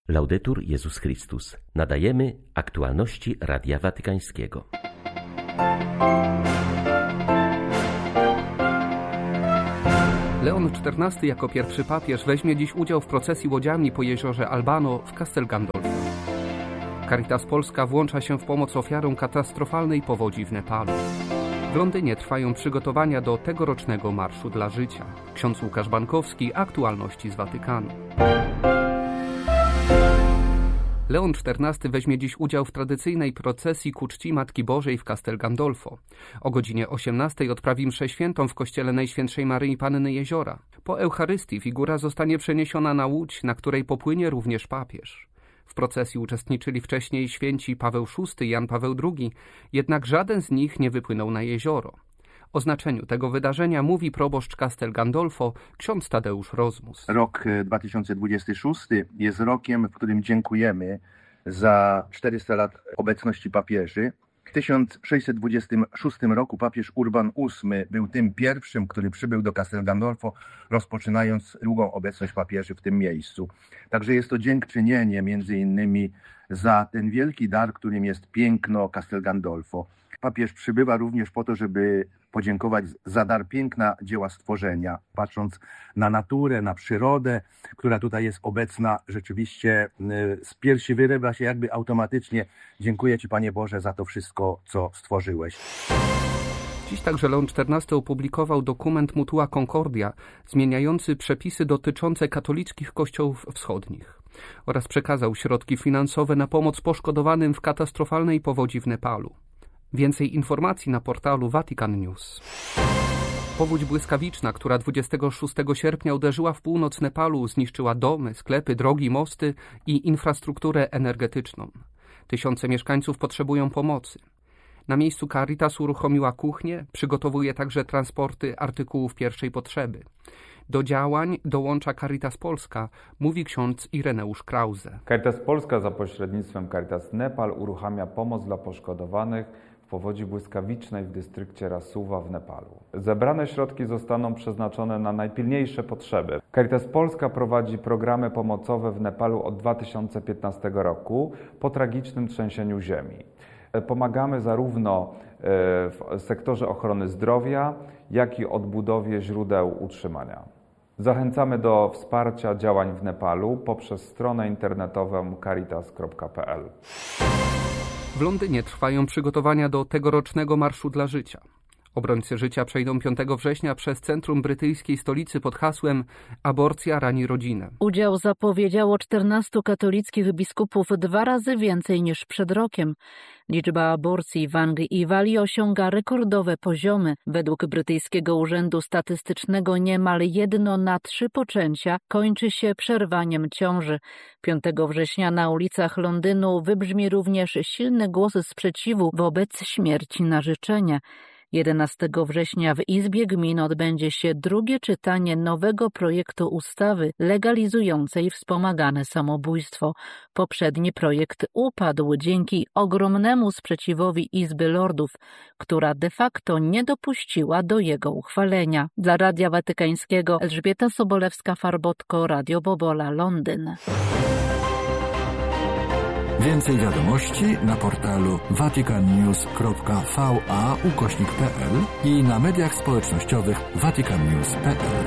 Laudetur Jezus Chrystus. Nadajemy aktualności Radia Watykańskiego. Leon XIV jako pierwszy papież weźmie dziś udział w procesji łodziami po jeziorze Albano w Castel Gandolfo. Caritas Polska włącza się w pomoc ofiarom katastrofalnej powodzi w Nepalu. W Londynie trwają przygotowania do tegorocznego Marszu dla Życia. Ksiądz Łukasz Bankowski, aktualności z Watykanu. Leon XIV weźmie dziś udział w tradycyjnej procesji ku czci Matki Bożej w Castel Gandolfo. O godzinie 18 odprawi mszę świętą w kościele Najświętszej Maryi Panny Jeziora. Po Eucharystii figura zostanie przeniesiona na łódź, na której popłynie również papież. W procesji uczestniczyli wcześniej święci Paweł VI i Jan Paweł II, jednak żaden z nich nie wypłynął na jezioro. O znaczeniu tego wydarzenia mówi proboszcz Castel Gandolfo, ksiądz Tadeusz Rozmus. Rok 2026 jest rokiem, w którym dziękujemy za 400 lat obecności papieży. W 1626 roku papież Urban VIII był tym pierwszym, który przybył do Castel Gandolfo, rozpoczynając długą obecność papieży w tym miejscu. Także jest to dziękczynienie między innymi za ten wielki dar, którym jest piękno Castel Gandolfo. Papież przybywa również po to, żeby podziękować za dar piękna dzieła stworzenia. Patrząc na naturę, na przyrodę, która tutaj jest obecna, rzeczywiście z piersi wyrywa się jakby automatycznie: dziękuję Ci, Panie Boże, za to wszystko, co stworzyłeś. Dziś także Leon XIV opublikował dokument Mutua Concordia, zmieniający przepisy dotyczące katolickich kościołów wschodnich, oraz przekazał środki finansowe na pomoc poszkodowanym w katastrofalnej powodzi w Nepalu. Więcej informacji na portalu Vatican News. Powódź błyskawiczna, która 26 sierpnia uderzyła w północ Nepalu, zniszczyła domy, sklepy, drogi, mosty i infrastrukturę energetyczną. Tysiące mieszkańców potrzebują pomocy. Na miejscu Caritas uruchomiła kuchnię, przygotowuje także transporty artykułów pierwszej potrzeby. Do działań dołącza Caritas Polska, mówi ksiądz Ireneusz Krause. Caritas Polska za pośrednictwem Caritas Nepal uruchamia pomoc dla poszkodowanych w powodzi błyskawicznej w dystrykcie Rasuwa w Nepalu. Zebrane środki zostaną przeznaczone na najpilniejsze potrzeby. Caritas Polska prowadzi programy pomocowe w Nepalu od 2015 roku po tragicznym trzęsieniu ziemi. Pomagamy zarówno w sektorze ochrony zdrowia, jak i odbudowie źródeł utrzymania. Zachęcamy do wsparcia działań w Nepalu poprzez stronę internetową caritas.pl. W Londynie trwają przygotowania do tegorocznego Marszu dla Życia. Obrońcy życia przejdą 5 września przez centrum brytyjskiej stolicy pod hasłem Aborcja rani rodzinę. Udział zapowiedziało 14 katolickich biskupów, 2 razy więcej niż przed rokiem. Liczba aborcji w Anglii i Walii osiąga rekordowe poziomy. Według brytyjskiego urzędu statystycznego niemal 1 na 3 poczęcia kończy się przerwaniem ciąży. 5 września na ulicach Londynu wybrzmi również silny głos sprzeciwu wobec śmierci na życzenie. 11 września w Izbie Gmin odbędzie się drugie czytanie nowego projektu ustawy legalizującej wspomagane samobójstwo. Poprzedni projekt upadł dzięki ogromnemu sprzeciwowi Izby Lordów, która de facto nie dopuściła do jego uchwalenia. Dla Radia Watykańskiego Elżbieta Sobolewska-Farbotko, Radio Bobola, Londyn. Więcej wiadomości na portalu vaticannews.va/pl i na mediach społecznościowych vaticannews.pl.